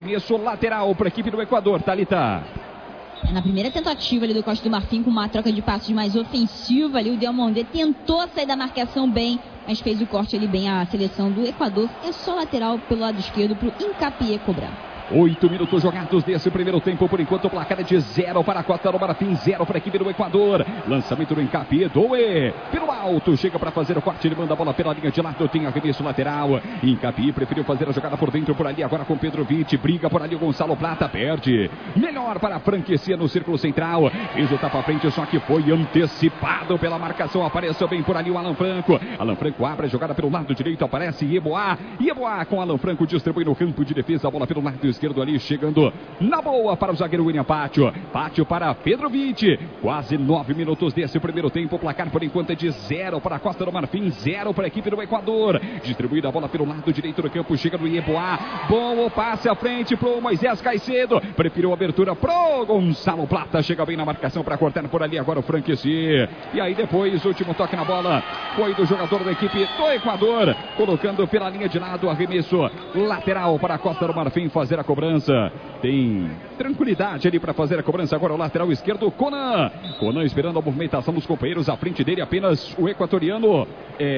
Isso, lateral para a equipe do Equador, Thalita. Na primeira tentativa ali do Costa do Marfim, com uma troca de passos mais ofensiva ali, o Diomandé tentou sair da marcação bem, mas fez o corte ali bem. A seleção do Equador é só lateral pelo lado esquerdo para o Hincapié cobrar. 8 minutos jogados desse primeiro tempo. Por enquanto o placar é de 0 para a Costa do Marfim, 0 para a equipe do Equador. Lançamento do Hincapié, Doe pelo alto, chega para fazer o corte, ele manda a bola pela linha de lado, tem arremesso lateral. Hincapié preferiu fazer a jogada por dentro, por ali, agora com Petrovic, briga por ali o Gonçalo Plata, perde. Melhor para a franquia no círculo central, fez o tapa-frente, só que foi antecipado pela marcação, apareceu bem por ali o Alan Franco. Alan Franco abre a jogada pelo lado direito, aparece Yeboah com Alan Franco, distribui no campo de defesa, a bola pelo lado esquerdo ali, chegando na boa para o zagueiro William Pátio. Pátio para Petrovic. Quase 9 minutos desse primeiro tempo. O placar por enquanto é de 0 para a Costa do Marfim, 0 para a equipe do Equador. Distribuída a bola pelo lado direito do campo. Chega do Yeboah. Bom o passe à frente pro Moisés Caicedo. Preferiu a abertura pro Gonçalo Plata. Chega bem na marcação para cortar por ali agora o Franqueci. E aí depois, último toque na bola foi do jogador da equipe do Equador. Colocando pela linha de lado, arremesso lateral para a Costa do Marfim fazer a cobrança. Tem tranquilidade ali para fazer a cobrança. Agora o lateral esquerdo, Conan esperando a movimentação dos companheiros. À frente dele apenas o equatoriano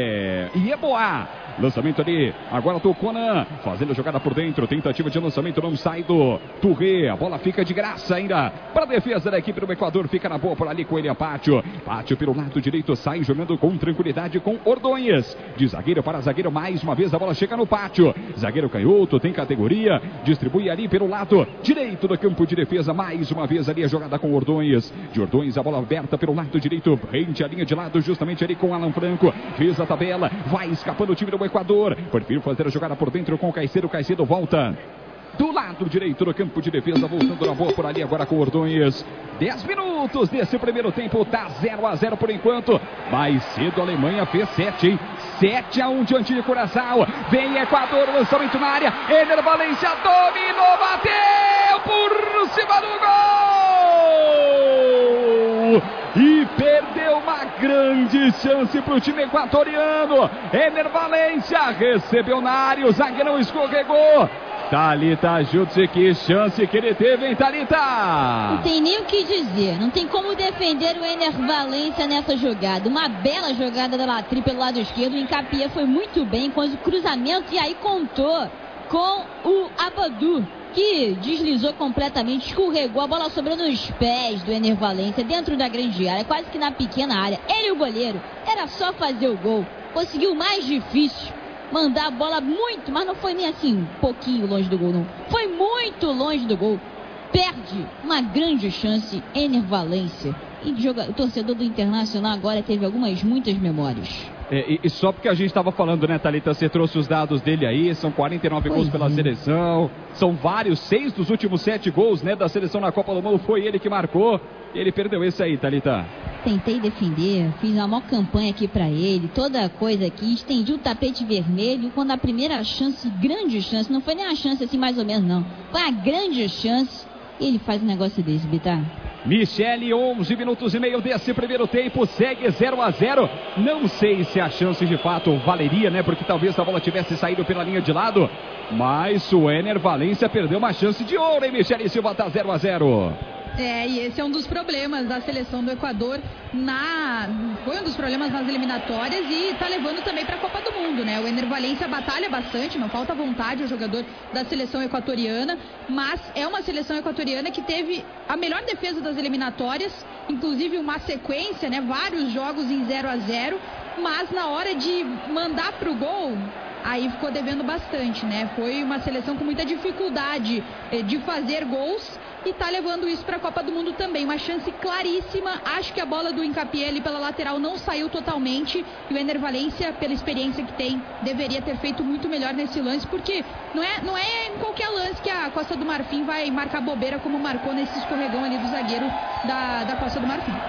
Yeboah. Lançamento ali, agora o Conan fazendo a jogada por dentro, tentativa de lançamento, não sai do Touré, a bola fica de graça ainda para a defesa da equipe do Equador, fica na boa por ali com ele, Pátio pelo lado direito, sai jogando com tranquilidade com Ordonhas, de zagueiro para zagueiro, mais uma vez a bola chega no Pátio, zagueiro canhoto, tem categoria, distribui ali pelo lado direito do campo de defesa, mais uma vez ali a jogada com Ordonhas, de Ordonhas a bola aberta pelo lado direito, rente a linha de lado justamente ali com Alan Franco, fez a tabela, vai escapando o time do Equador, prefiro fazer a jogada por dentro com o Caicedo volta do lado direito do campo de defesa, voltando na boa por ali agora com Ordonhas. 10 minutos desse primeiro tempo, tá 0-0 por enquanto. Mais cedo a Alemanha fez 7, hein? 7-1 diante de Curaçao. Vem Equador, lançamento na área. Ener Valencia dominou, bateu por cima do gol! E perdeu uma grande chance para o time equatoriano. Ener Valencia recebeu na área, o zagueirão escorregou. Thalita Jutsi, que chance que ele teve, hein, Thalita? Não tem nem o que dizer, não tem como defender o Ener Valencia nessa jogada. Uma bela jogada da Latri pelo lado esquerdo, o Hincapié foi muito bem com o cruzamento e aí contou com o Abadou, que deslizou completamente, escorregou, a bola sobrou nos pés do Ener Valencia, dentro da grande área, quase que na pequena área. Ele e o goleiro, era só fazer o gol, conseguiu o mais difícil, mandar a bola muito, mas não foi nem assim, um pouquinho longe do gol, não. Foi muito longe do gol. Perde uma grande chance, Ener Valencia. E o torcedor do Internacional agora teve muitas memórias. E só porque a gente estava falando, né, Thalita, você trouxe os dados dele aí, são 49 gols pela seleção, são vários, 6 dos últimos 7 gols, né, da seleção na Copa do Mundo, foi ele que marcou, e ele perdeu esse aí, Thalita. Tentei defender, fiz uma maior campanha aqui pra ele, toda coisa aqui, estendi o tapete vermelho, quando a primeira chance, grande chance, não foi nem uma chance assim mais ou menos não, foi uma grande chance, ele faz um negócio desse, Bitar. Michele, 11 minutos e meio desse primeiro tempo, segue 0-0. Não sei se a chance de fato valeria, né? Porque talvez a bola tivesse saído pela linha de lado. Mas o Ener Valencia perdeu uma chance de ouro, hein, Michele Silva? Tá 0-0. E esse é um dos problemas da seleção do Equador, foi um dos problemas nas eliminatórias e tá levando também para a Copa do Mundo, né? O Ener Valencia batalha bastante, não falta vontade ao jogador da seleção equatoriana, mas é uma seleção equatoriana que teve a melhor defesa das eliminatórias, inclusive uma sequência, né? Vários jogos em 0-0, mas na hora de mandar pro gol, aí ficou devendo bastante, né? Foi uma seleção com muita dificuldade de fazer gols e tá levando isso para a Copa do Mundo também. Uma chance claríssima. Acho que a bola do Hincapié ali pela lateral não saiu totalmente. E o Ener Valencia, pela experiência que tem, deveria ter feito muito melhor nesse lance, porque não é em qualquer lance que a Costa do Marfim vai marcar bobeira como marcou nesse escorregão ali do zagueiro da Costa do Marfim.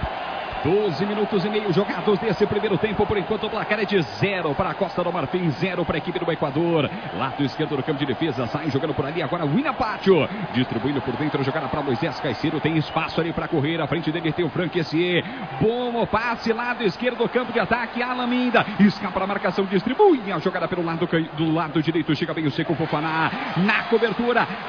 12 minutos e meio jogados desse primeiro tempo. Por enquanto o placar é de 0 para a Costa do Marfim, 0 para a equipe do Equador. Lado esquerdo do campo de defesa, sai jogando por ali agora o William Pátio, distribuindo por dentro, jogada para Moisés Caicedo, tem espaço ali para correr, à frente dele tem o Franqueci, bom passe, lado esquerdo do campo de ataque, Alan Minda, escapa a marcação, distribui a jogada pelo lado do lado direito, chega bem o Seco Fofana, na cobertura.